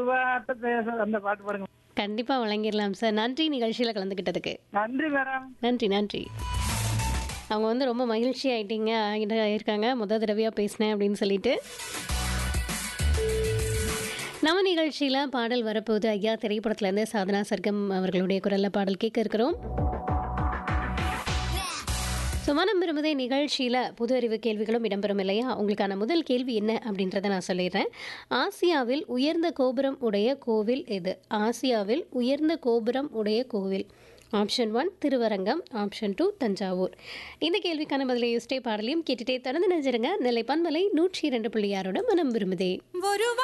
வார்த்தை பேச அந்த பாட்டு பாடுங்க. கண்டிப்பா வழங்கிடலாம் சார். நன்றி நிகழ்ச்சியில கலந்துக்கிட்டதுக்கு. நன்றி மேடம். நன்றி, நன்றி. அவங்க வந்து ரொம்ப மகிழ்ச்சி இருக்காங்க. தடவையா பேசினேன் அப்படின்னு சொல்லிட்டு. நம்ம நிகழ்ச்சியில பாடல் வரப்போகுது. ஐயா திரைப்படத்திலேருந்து சாதனா சர்க்கம் அவர்களுடைய குரல்ல பாடல் கேட்க இருக்கிறோம். மனம் விரும்புதே நிகழ்ச்சியில் புது அறிவு கேள்விகளும் இடம்பெறும் இல்லையா? உங்களுக்கான முதல் கேள்வி என்ன அப்படின்றத நான் சொல்லிடுறேன். ஆசியாவில் உயர்ந்த கோபுரம் உடைய கோவில் எது? ஆசியாவில் உயர்ந்த கோபுரம் உடைய கோவில். Option 1 Thiruvarangam, option 2 Thanjavur. இந்த கேள்விக்கான பதிலை யோசிச்சே பாடலையும் கேட்டுட்டே தொடர்ந்து நினைச்சிருங்க. நெல்லை பண்பலை 102.6 மனம் விரும்புதே.